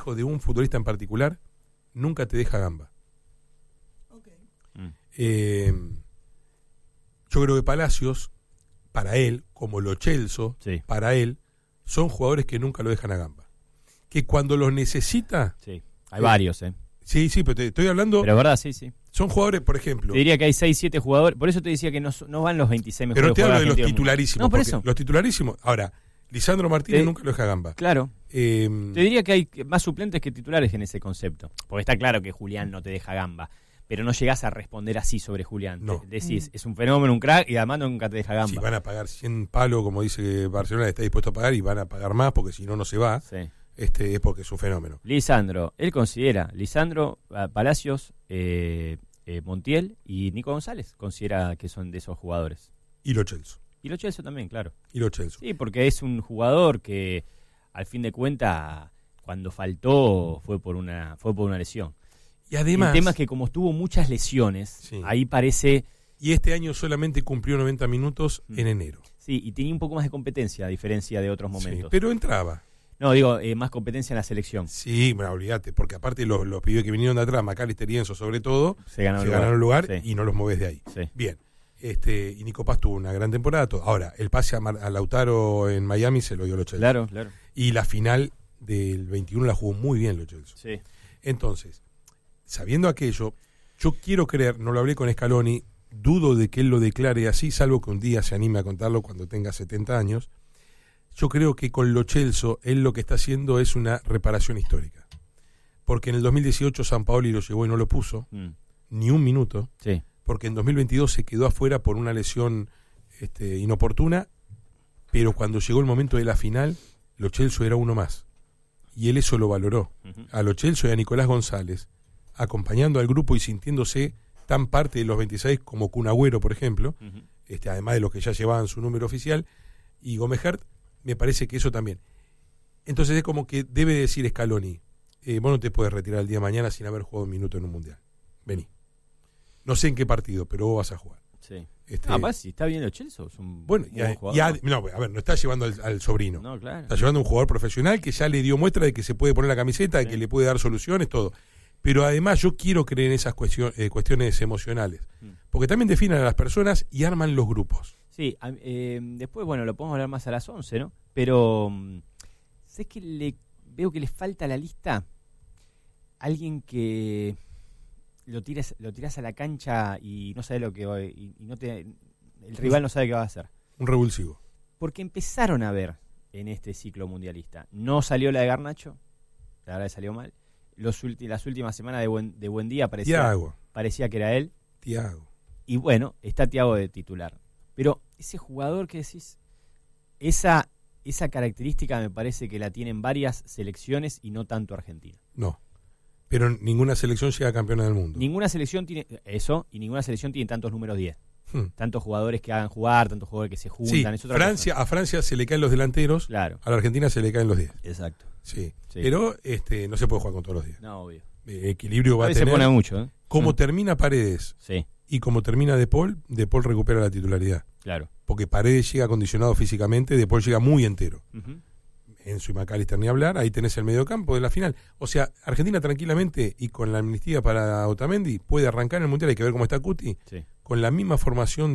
consejo de un futbolista en particular: nunca te deja gamba. Yo creo que Palacios, para él, como Lo Celso, Sí. para él, son jugadores que nunca lo dejan a gamba. Que cuando los necesita... Sí. Hay varios, Sí, pero te estoy hablando... Pero es verdad, sí. Son jugadores, por ejemplo... Te diría que hay 6, 7 jugadores. Por eso te decía que no van los 26 mejores Pero te hablo de jugadores los argentinos del mundo. titularísimos. No, por porque eso. Los titularísimos... Ahora, Lisandro Martínez nunca lo deja a gamba. Claro. Te diría que hay más suplentes que titulares en ese concepto. Porque está claro que Julián no te deja gamba. Pero no llegás a responder así sobre Julián. No. Decís, es un fenómeno, un crack, y además nunca te deja gamba. Si van a pagar 100 palos, como dice Barcelona, está dispuesto a pagar, y van a pagar más, porque si no, no se va. Sí. Es porque es un fenómeno. Lisandro, él considera, Palacios, Montiel y Nico González considera que son de esos jugadores. Y Lo Celso. Y Lo Celso también, claro. Y Lo Celso. Sí, porque es un jugador que, al fin de cuentas, cuando faltó fue por una lesión. Y además... El tema es que como tuvo muchas lesiones, Sí. ahí parece... Y este año solamente cumplió 90 minutos en enero. Sí, y tenía un poco más de competencia, a diferencia de otros momentos. Sí, pero entraba. No, digo, más competencia en la selección. Sí, bueno, olvídate, porque aparte los pibes que vinieron de atrás, McAllister y Enzo sobre todo, Se ganaron ganaron lugar Sí. y no los moves de ahí. Sí. Bien. Y Nico Paz tuvo una gran temporada. Ahora, el pase a Lautaro en Miami se lo dio Lo Celso. Claro. Y la final del 21 la jugó muy bien Lo Celso. Sí. Entonces, sabiendo aquello, yo quiero creer, no lo hablé con Scaloni, dudo de que él lo declare así, salvo que un día se anime a contarlo cuando tenga 70 años. Yo creo que con Lo Celso, él lo que está haciendo es una reparación histórica. Porque en el 2018 Sampaoli lo llevó y no lo puso, ni un minuto, Sí. porque en 2022 se quedó afuera por una lesión inoportuna, pero cuando llegó el momento de la final, Lo Celso era uno más. Y él eso lo valoró. A Lo Celso y a Nicolás González, acompañando al grupo y sintiéndose tan parte de los 26 como Kun Agüero, por ejemplo, además de los que ya llevaban su número oficial, y Gómez Hart, me parece que eso también. Entonces es como que debe decir Scaloni, vos no te puedes retirar el día de mañana sin haber jugado un minuto en un mundial. Vení. No sé en qué partido, pero vos vas a jugar. Sí. Además, si está bien Lo Celso, es un buen jugador. No está llevando al sobrino. No, claro. Está llevando a un jugador profesional que ya le dio muestra de que se puede poner la camiseta, de que le puede dar soluciones, todo. Pero además yo quiero creer en esas cuestiones emocionales. Porque también definen a las personas y arman los grupos. Sí, después, bueno, lo podemos hablar más a las 11, ¿no? Pero, ¿sabes que veo que le falta a la lista? Alguien que lo tiras a la cancha y no sabe lo que va, el rival no sabe qué va a hacer. Un revulsivo. Porque empezaron a ver en este ciclo mundialista. No salió la de Garnacho, la verdad que salió mal. Las últimas semanas de buen día parecía que era él. Thiago. Y bueno, está Thiago de titular. Pero ese jugador que decís, esa característica me parece que la tienen varias selecciones y no tanto Argentina. No. Pero ninguna selección llega a campeona del mundo. Ninguna selección tiene eso, y ninguna selección tiene tantos números 10. Tantos jugadores que hagan jugar, tantos jugadores que se juntan. Sí, es otra cosa. A Francia se le caen los delanteros, claro. A la Argentina se le caen los 10. Exacto. Sí. Pero no se puede jugar con todos los 10. No, obvio. Equilibrio va a tener. Se pone mucho, ¿eh? Como termina Paredes y como termina De Paul recupera la titularidad. Claro. Porque Paredes llega condicionado físicamente, De Paul llega muy entero. Enzo y McAllister ni hablar, ahí tenés el mediocampo de la final. O sea, Argentina tranquilamente y con la amnistía para Otamendi puede arrancar en el Mundial, hay que ver cómo está Cuti, con la misma formación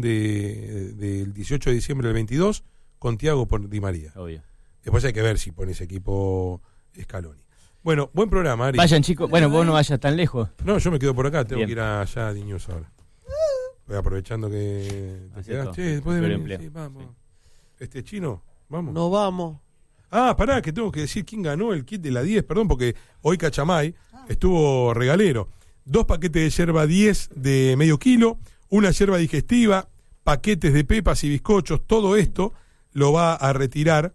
del 18 de diciembre del 22, con Thiago por Di María. Obvio. Después hay que ver si pone ese equipo Scaloni. Bueno, buen programa, Ari. Vayan, chicos. Bueno, vos no vayas tan lejos. No, yo me quedo por acá, tengo Bien. que ir allá a Diños ahora. Voy aprovechando que te quedaste. Después de venir, sí, vamos. Chino, vamos. No vamos. Pará, que tengo que decir quién ganó el kit de la 10, perdón, porque hoy Cachamay estuvo regalero. 2 paquetes de yerba 10 de medio kilo, una yerba digestiva, paquetes de pepas y bizcochos, todo esto lo va a retirar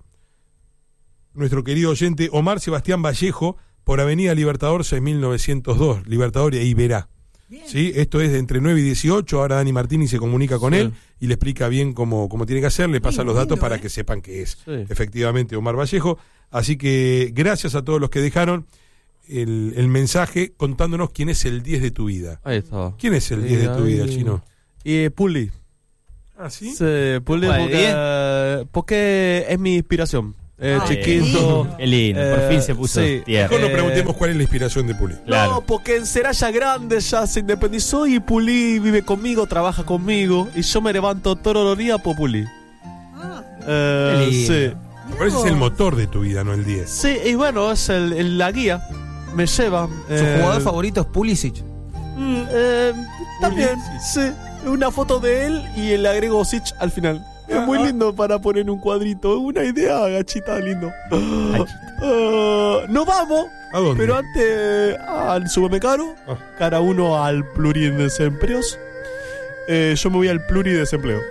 nuestro querido oyente Omar Sebastián Vallejo por Avenida Libertador 6902, Libertador y Iberá. ¿Sí? Esto es de entre 9 y 18, ahora Dani Martini se comunica con él y le explica bien cómo tiene que hacer, le pasa los datos para que sepan que es efectivamente Omar Vallejo. Así que gracias a todos los que dejaron el mensaje contándonos quién es el 10 de tu vida. Ahí está. ¿Quién es el 10 de tu vida, Chino? Y Pulli. ¿Ah, sí? Sí, Pulli porque es mi inspiración. chiquito. Qué lindo, por fin se puso tierra. Mejor no preguntemos cuál es la inspiración de Pulí. Claro. No, porque en Seraya Grande ya se independizó y Pulí vive conmigo, trabaja conmigo y yo me levanto todos los días por Pulí. Sí. Me parece que es el motor de tu vida, no el 10. Sí, y bueno, es la guía. Me lleva. Su jugador favorito es Pulisic. También, sí. Una foto de él y le agrego Sich al final. Es muy lindo para poner en un cuadrito. Es una idea, Gachita, lindo. Nos vamos. ¿A dónde? Pero antes al supermercado. Cada uno al pluridesempleo. Yo me voy al pluridesempleo.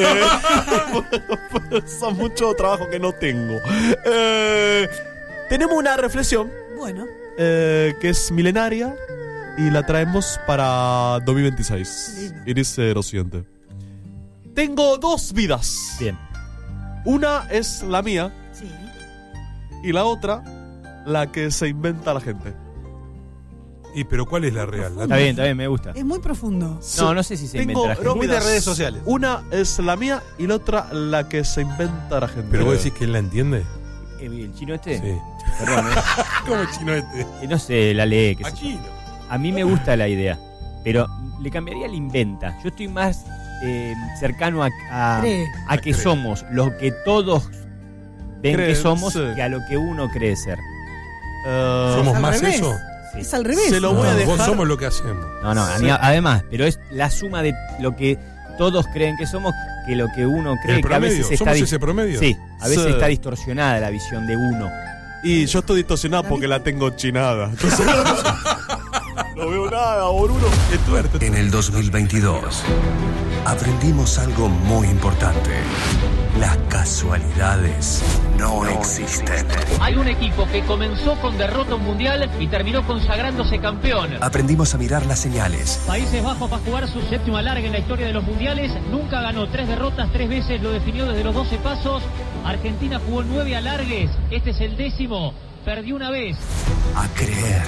Son mucho trabajo que no tengo. Tenemos una reflexión. Bueno. Que es milenaria y la traemos para 2026. Y dice lo siguiente: tengo 2 vidas. Bien. Una es la mía. Sí. Y la otra, la que se inventa la gente. Pero ¿cuál es la real? Está bien, me gusta. Es muy profundo. No sé si se Tengo inventa la gente. 2 Muy de vidas. redes sociales. Una es la mía y la otra la que se inventa la gente. ¿Pero vos decís que él la entiende? ¿El chino este? Sí. Perdón, ¿Cómo el chino este? no sé, la lee. Qué sé yo. Aquí no. A mí me gusta la idea, pero le cambiaría el inventa. Yo estoy más cercano a que somos lo que todos ven Creen, que somos sí. que a lo que uno cree ser. ¿Somos al más revés. eso? Sí. Es al revés. Se lo voy a dejar. Vos somos lo que hacemos. No, Sí. además, pero es la suma de lo que todos creen que somos que lo que uno cree. ¿El que a veces promedio? está ¿Somos ese promedio? Sí, a veces Sí. está distorsionada la visión de uno. Y yo estoy distorsionado porque la tengo chinada. Entonces, no veo nada, boludo. Qué tuerto. En el 2022 aprendimos algo muy importante. Las casualidades no existen. Hay un equipo que comenzó con derrota mundial y terminó consagrándose campeón. Aprendimos a mirar las señales. Países Bajos va a jugar su 7º alargue en la historia de los mundiales. Nunca ganó, 3 derrotas, 3 veces lo definió desde los 12 pasos. Argentina jugó 9 alargues, este es el 10º, perdió una vez. A creer.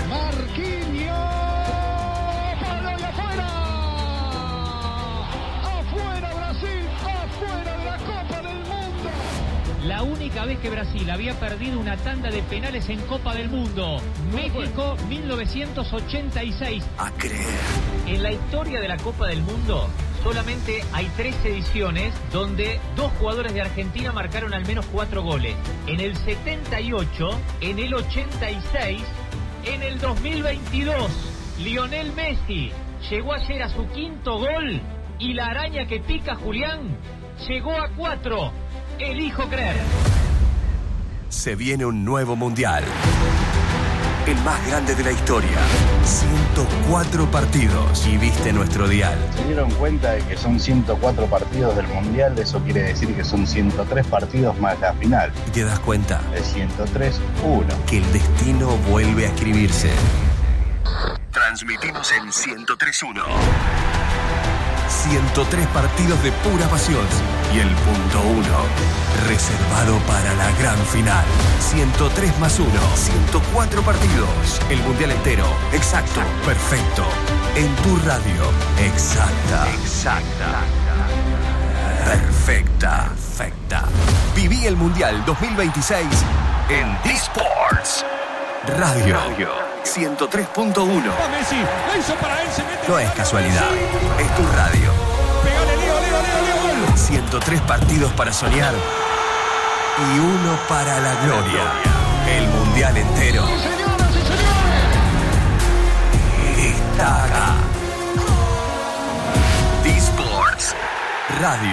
La única vez que Brasil había perdido una tanda de penales en Copa del Mundo. México 1986. A creer. En la historia de la Copa del Mundo solamente hay 3 ediciones donde 2 jugadores de Argentina marcaron al menos 4 goles. En el 78, en el 86, en el 2022. Lionel Messi llegó ayer a su 5º gol y la araña que pica Julián llegó a 4. Elijo creer. Se viene un nuevo mundial. El más grande de la historia. 104 partidos. Y viste nuestro dial. Se dieron cuenta de que son 104 partidos del Mundial, eso quiere decir que son 103 partidos más la final. Y te das cuenta De 103-1. que el destino vuelve a escribirse. Transmitimos en 103.1. 103 partidos de pura pasión. Y el punto 1, reservado para la gran final. 103 más 1, 104 partidos. El mundial entero. Exacto, perfecto. En tu radio. Exacta. Perfecta. Viví el mundial 2026 en D-Sports. Radio 103.1. No es casualidad, es tu radio. 103 partidos para soñar y 1 para la gloria. El mundial entero está acá. D-Sports Radio.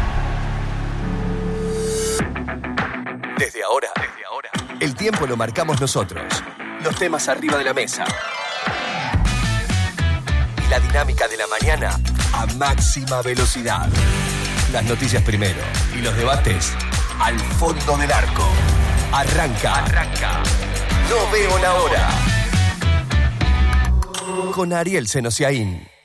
Desde ahora, el tiempo lo marcamos nosotros. Los temas arriba de la mesa. Y la dinámica de la mañana a máxima velocidad. Las noticias primero y los debates al fondo del arco. Arranca. No veo la hora. Con Ariel Senosiaín.